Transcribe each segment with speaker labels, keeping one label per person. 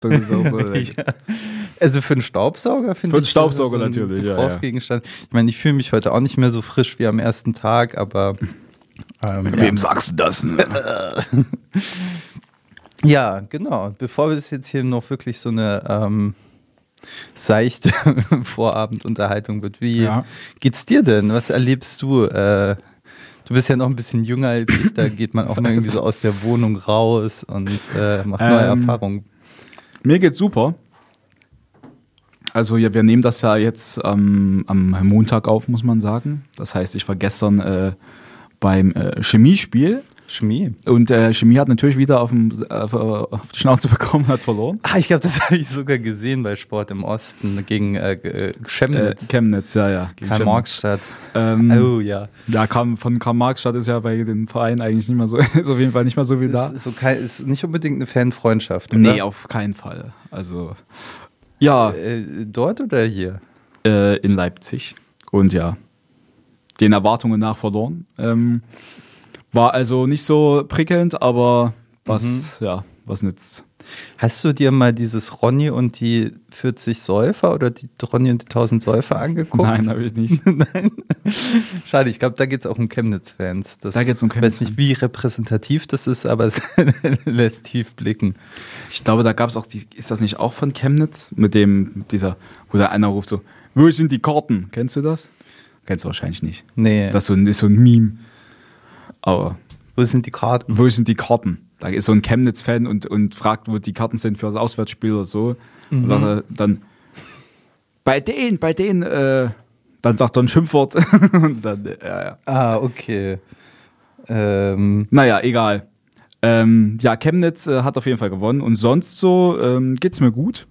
Speaker 1: Das ist auch so,
Speaker 2: Ja. Also für einen Staubsauger finde ich.
Speaker 1: Für einen Staubsauger
Speaker 2: das
Speaker 1: natürlich, ja.
Speaker 2: Gebrauchsgegenstand. Ich meine, ich fühle mich heute auch nicht mehr so frisch wie am ersten Tag, aber.
Speaker 1: Wem sagst du das?
Speaker 2: Ja, genau. Bevor wir das jetzt hier noch wirklich so eine seichte Vorabendunterhaltung wird, wie geht's dir denn? Was erlebst du? Du bist ja noch ein bisschen jünger als ich, da geht man auch mal irgendwie so aus der Wohnung raus und macht neue Erfahrungen.
Speaker 1: Mir geht's super. Also ja, wir nehmen das ja jetzt am Montag auf, muss man sagen. Das heißt, ich war gestern beim Chemiespiel.
Speaker 2: Chemie.
Speaker 1: Und Chemie hat natürlich wieder auf die Schnauze bekommen, hat verloren.
Speaker 2: Ich glaube, das habe ich sogar gesehen bei Sport im Osten gegen Chemnitz.
Speaker 1: Chemnitz, ja.
Speaker 2: Karl-Marx-Stadt.
Speaker 1: Oh ja. Ja, von Karl-Marx-Stadt ist ja bei den Vereinen eigentlich nicht mehr so, ist auf jeden Fall nicht mehr so viel da.
Speaker 2: Ist nicht unbedingt eine Fanfreundschaft, oder?
Speaker 1: Nee, auf keinen Fall. Also, ja.
Speaker 2: Dort oder hier?
Speaker 1: In Leipzig. Und ja, den Erwartungen nach verloren. War also nicht so prickelnd, aber was nützt.
Speaker 2: Hast du dir mal dieses Ronny und die 40 Säufer oder die Ronny und die 1000 Säufer angeguckt?
Speaker 1: Nein, habe ich nicht.
Speaker 2: Nein? Schade, ich glaube, da geht es auch um Chemnitz-Fans.
Speaker 1: Da geht es um Chemnitz.
Speaker 2: Ich weiß nicht, wie repräsentativ das ist, aber es lässt tief blicken.
Speaker 1: Ich glaube, da gab es auch, ist das nicht auch von Chemnitz? Wo da einer ruft so, wo sind die Karten? Kennst du das? Kennst du wahrscheinlich nicht.
Speaker 2: Nee.
Speaker 1: Das ist so ein Meme. Aber
Speaker 2: wo sind die Karten?
Speaker 1: Wo sind die Karten? Da ist so ein Chemnitz-Fan und fragt, wo die Karten sind für das Auswärtsspiel oder so. Und sagt er dann, bei denen, dann sagt er ein Schimpfwort. Und dann,
Speaker 2: Okay.
Speaker 1: Naja, egal. Chemnitz hat auf jeden Fall gewonnen. Und sonst so geht's mir gut.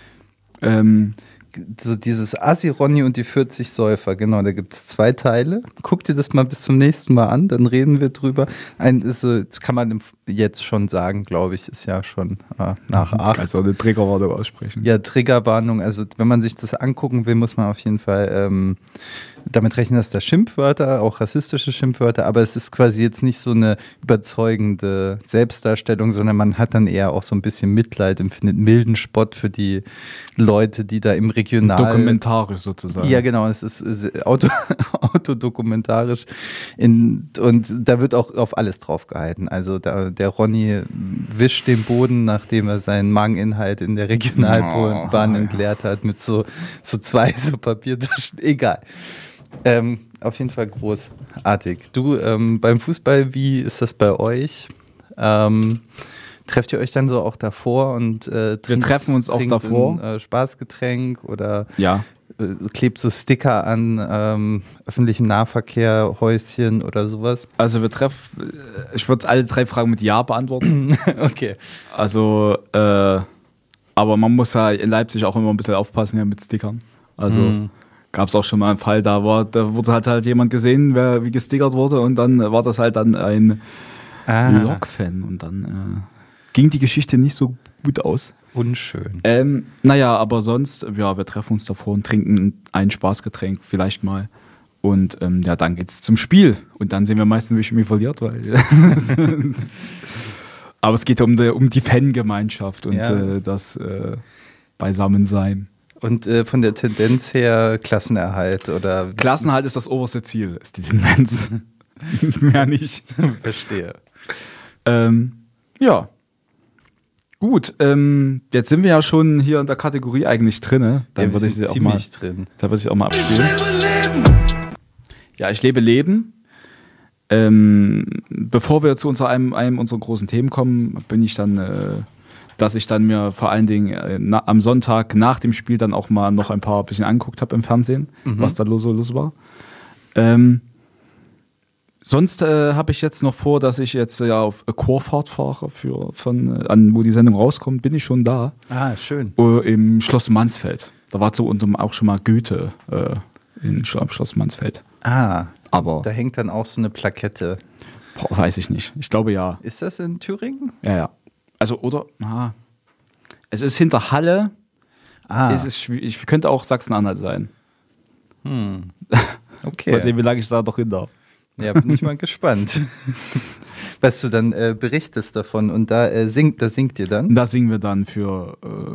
Speaker 2: So dieses Assi-Ronny und die 40 Säufer, genau, da gibt es 2 Teile. Guck dir das mal bis zum nächsten Mal an, dann reden wir drüber. Das kann man jetzt schon sagen, glaube ich, ist ja schon nach 8.
Speaker 1: Also eine Triggerwarnung aussprechen.
Speaker 2: Ja, Triggerwarnung, also wenn man sich das angucken will, muss man auf jeden Fall damit rechnen, dass da Schimpfwörter, auch rassistische Schimpfwörter, aber es ist quasi jetzt nicht so eine überzeugende Selbstdarstellung, sondern man hat dann eher auch so ein bisschen Mitleid, empfindet milden Spott für die Leute, die da im Regional...
Speaker 1: Dokumentarisch sozusagen.
Speaker 2: Ja, genau, es ist autodokumentarisch und da wird auch auf alles drauf gehalten. Also der Ronny wischt den Boden, nachdem er seinen Mageninhalt in der Regionalbahn entleert hat, mit so 2 so Papiertaschen, egal. Auf jeden Fall großartig. Du, beim Fußball, wie ist das bei euch? Trefft ihr euch dann so auch davor und
Speaker 1: wir treffen uns auch davor.
Speaker 2: Ein Spaßgetränk oder
Speaker 1: ja.
Speaker 2: Klebt so Sticker an öffentlichen Nahverkehr, Häuschen oder sowas?
Speaker 1: Also ich würde alle 3 Fragen mit Ja beantworten.
Speaker 2: Okay.
Speaker 1: Also, aber man muss ja in Leipzig auch immer ein bisschen aufpassen mit Stickern. Also gab es auch schon mal einen Fall, da wurde halt jemand gesehen, wie gestickert wurde und dann war das halt dann ein Lok-Fan und dann ging die Geschichte nicht so gut aus.
Speaker 2: Unschön.
Speaker 1: Aber sonst, wir treffen uns davor und trinken ein Spaßgetränk vielleicht mal und dann geht's zum Spiel und dann sehen wir meistens, wie Chemie verliert, weil aber es geht um die Fangemeinschaft und das Beisammensein.
Speaker 2: Und von der Tendenz her Klassenerhalt oder?
Speaker 1: Klassenerhalt ist das oberste Ziel, ist die Tendenz. Mehr nicht.
Speaker 2: Verstehe.
Speaker 1: Ja. Gut, jetzt sind wir ja schon hier in der Kategorie eigentlich drin. Dann würde ich sie auch mal
Speaker 2: drin.
Speaker 1: Da würde ich auch mal abspielen. Ja, ich lebe Leben. Bevor wir zu einem unserer großen Themen kommen, bin ich dann, dass ich dann mir vor allen Dingen am Sonntag nach dem Spiel dann auch mal noch ein bisschen angeguckt habe im Fernsehen, was da so los war. Sonst habe ich jetzt noch vor, dass ich jetzt auf Chorfahrt fahre, wo die Sendung rauskommt, bin ich schon da.
Speaker 2: Ah, schön.
Speaker 1: Im Schloss Mansfeld. Da war so auch schon mal Goethe im Schloss Mansfeld.
Speaker 2: Ah,
Speaker 1: aber
Speaker 2: da hängt dann auch so eine Plakette.
Speaker 1: Weiß ich nicht. Ich glaube ja.
Speaker 2: Ist das in Thüringen?
Speaker 1: Ja. Also, es ist hinter Halle. Ich könnte auch Sachsen-Anhalt sein.
Speaker 2: Okay.
Speaker 1: Mal sehen, wie lange ich da noch hin darf.
Speaker 2: Ja, bin ich mal gespannt. was du dann berichtest davon und da singt ihr dann?
Speaker 1: Da singen wir dann für